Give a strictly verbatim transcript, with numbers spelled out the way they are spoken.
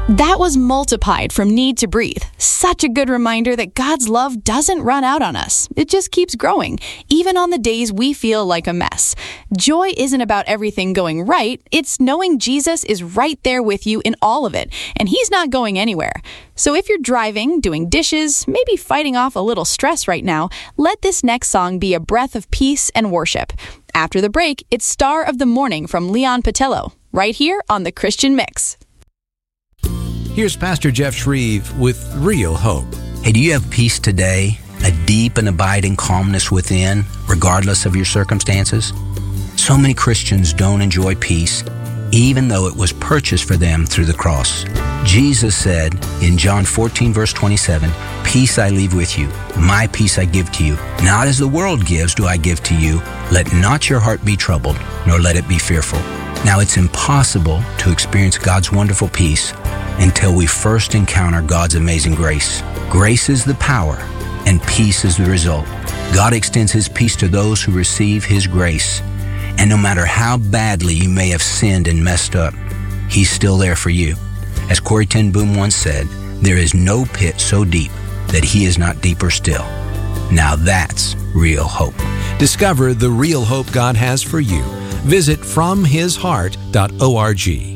That was Multiplied from Need to Breathe. Such a good reminder that God's love doesn't run out on us. It just keeps growing, even on the days we feel like a mess. Joy isn't about everything going right. It's knowing Jesus is right there with you in all of it, and He's not going anywhere. So if you're driving, doing dishes, maybe fighting off a little stress right now, let this next song be a breath of peace and worship. After the break, it's Star of the Morning from Leon Patello, right here on The Christian Mix. Here's Pastor Jeff Shreve with Real Hope. Hey, do you have peace today? A deep and abiding calmness within, regardless of your circumstances? So many Christians don't enjoy peace, even though it was purchased for them through the cross. Jesus said in John fourteen, verse twenty-seven, "Peace I leave with you, my peace I give to you. Not as the world gives do I give to you. Let not your heart be troubled, nor let it be fearful." Now, it's impossible to experience God's wonderful peace until we first encounter God's amazing grace. Grace is the power, and peace is the result. God extends His peace to those who receive His grace. And no matter how badly you may have sinned and messed up, He's still there for you. As Corrie ten Boom once said, there is no pit so deep that He is not deeper still. Now that's real hope. Discover the real hope God has for you. Visit from his heart dot org.